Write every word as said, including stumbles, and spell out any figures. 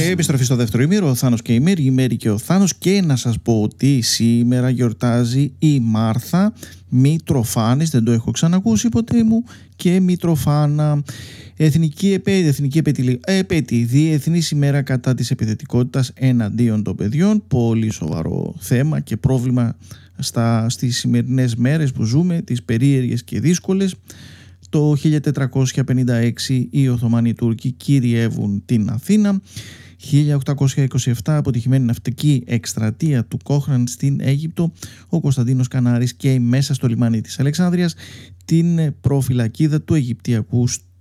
Επιστροφή στο δεύτερο ημίρο, ο Θάνος και η Μέρη, η Μέρη και ο Θάνος. Και να σας πω ότι σήμερα γιορτάζει η Μάρθα Μητροφάνης, δεν το έχω ξανακούσει ποτέ μου, και Μητροφάνα. Εθνική επέτειο, εθνική επέτειο, επέτειο, Διεθνής ημέρα κατά της επιθετικότητας εναντίον των παιδιών. Πολύ σοβαρό θέμα και πρόβλημα στα, στις σημερινές μέρες που ζούμε, τις περίεργες και δύσκολες. Το χίλια τετρακόσια πενήντα έξι οι Οθωμανοί Τούρκοι κυριεύουν την Αθήνα. χίλια οκτακόσια είκοσι επτά αποτυχημένη ναυτική εκστρατεία του Κόχραν στην Αίγυπτο. Ο Κωνσταντίνος Κανάρης καίει μέσα στο λιμάνι της Αλεξάνδρειας την προφυλακίδα του Αιγυπτιακού